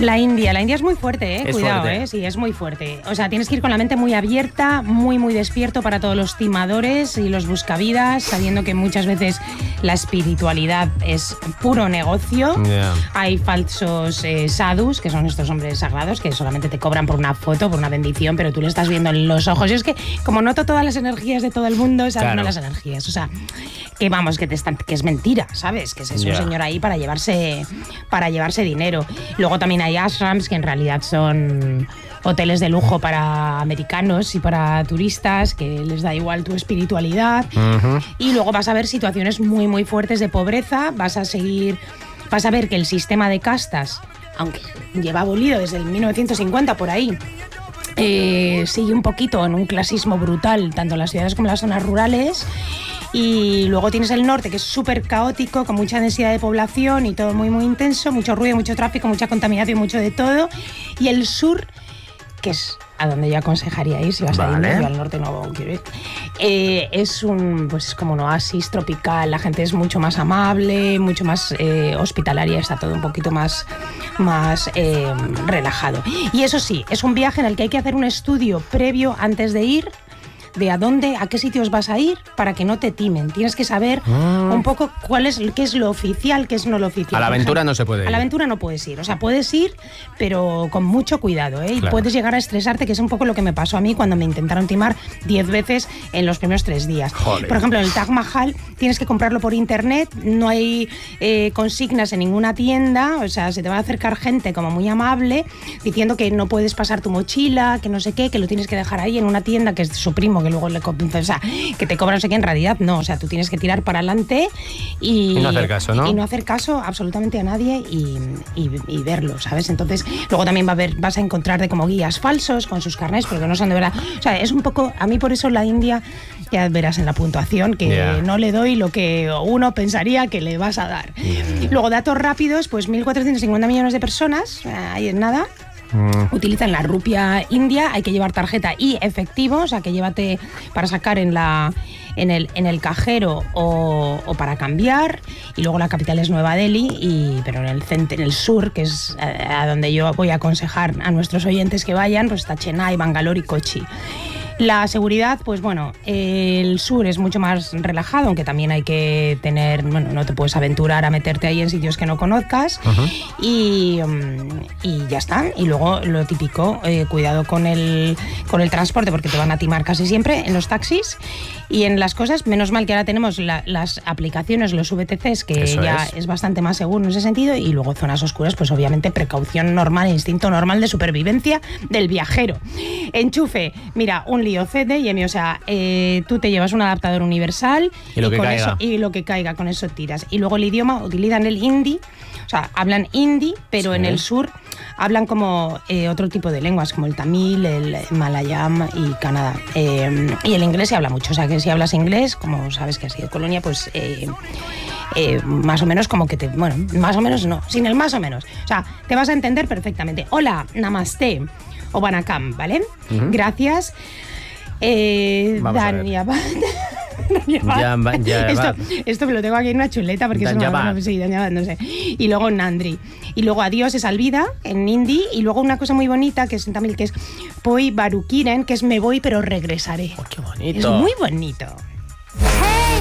La India es muy fuerte, Es cuidado, fuerte. sí, es muy fuerte. O sea, tienes que ir con la mente muy abierta, muy, muy despierto para todos los timadores y los buscavidas, sabiendo que muchas veces la espiritualidad es puro negocio. Yeah. Hay falsos sadhus, que son estos hombres sagrados, que solamente te cobran por una foto, por una bendición, pero tú le estás viendo en los ojos. Yo es que, como noto todas las energías de todo el mundo, esas Claro. no las energías. O sea, que vamos, que es mentira, ¿sabes? Que es un Yeah. señor ahí para llevarse dinero. Luego también hay ashrams, que en realidad son hoteles de lujo para americanos y para turistas, que les da igual tu espiritualidad. Y luego vas a ver situaciones muy, muy fuertes de pobreza. Vas a ver que el sistema de castas, aunque lleva abolido desde el 1950 por ahí, sigue un poquito en un clasismo brutal, tanto en las ciudades como en las zonas rurales. Y luego tienes el norte, que es súper caótico, con mucha densidad de población y todo muy, muy intenso, mucho ruido, mucho tráfico, mucha contaminación, mucho de todo. Y el sur, que es a donde yo aconsejaría ir si vas a India, yo al norte no quiero ir. Es pues como un oasis tropical, la gente es mucho más amable, mucho más hospitalaria, está todo un poquito más relajado. Y eso sí, es un viaje en el que hay que hacer un estudio previo antes de ir, de a qué sitios vas a ir para que no te timen. Tienes que saber un poco qué es lo oficial, qué es no lo oficial. A la aventura no se puede ir. A la aventura no puedes ir. O sea, puedes ir, pero con mucho cuidado, ¿eh? Y Claro. puedes llegar a estresarte, que es un poco lo que me pasó a mí cuando me intentaron timar 10 veces en los primeros 3 días. Joder. Por ejemplo, en el Taj Mahal tienes que comprarlo por internet, no hay consignas en ninguna tienda, o sea, se te va a acercar gente como muy amable diciendo que no puedes pasar tu mochila, que no sé qué, que lo tienes que dejar ahí en una tienda que es de su primo, que luego o sea, que te cobra no sé qué, en realidad no, o sea, tú tienes que tirar para adelante y no hacer caso, ¿no? Y no hacer caso absolutamente a nadie y verlo, ¿sabes? Entonces, luego también vas a encontrar de como guías falsos con sus carnés, porque no son de verdad. O sea, es un poco, a mí por eso la India, ya verás en la puntuación, que Yeah. no le doy lo que uno pensaría que le vas a dar. Luego, datos rápidos, pues 1.450 millones de personas, ahí es nada. Utilizan la rupia india, hay que llevar tarjeta y efectivo, o sea que llévate para sacar en el cajero o para cambiar. Y luego la capital es Nueva Delhi, pero en el sur, que es a donde yo voy a aconsejar a nuestros oyentes que vayan, pues está Chennai, Bangalore y Kochi. La seguridad, pues bueno, el sur es mucho más relajado, aunque también hay que tener, bueno, no te puedes aventurar a meterte ahí en sitios que no conozcas. Y ya está. Y luego lo típico, cuidado con el transporte, porque te van a timar casi siempre en los taxis y en las cosas. Menos mal que ahora tenemos las aplicaciones, los VTCs, que Eso ya es bastante más seguro en ese sentido. Y luego zonas oscuras, pues obviamente precaución normal, instinto normal de supervivencia del viajero. Enchufe, mira, un lío CDM, o sea, tú te llevas un adaptador universal Y lo que con caiga. eso, y lo que caiga, con eso tiras. Y luego el idioma, utilizan el hindi, o sea, hablan hindi, pero Sí. en el sur hablan como otro tipo de lenguas, como el tamil, el malayam y Canadá. Y el inglés se habla mucho, o sea, que si hablas inglés, como sabes que has sido colonia, pues más o menos como que bueno, más o menos no, sin el más o menos. O sea, te vas a entender perfectamente. Hola, namaste o banakam, ¿vale? Gracias. Vamos a ver. Esto me lo tengo aquí en una chuleta porque eso no sé. Y luego Nandri. Y luego adiós es alvida en hindi. Y luego una cosa muy bonita que es en tamil, que es poi barukiren, que es me voy pero regresaré. Oh, qué bonito. Es muy bonito.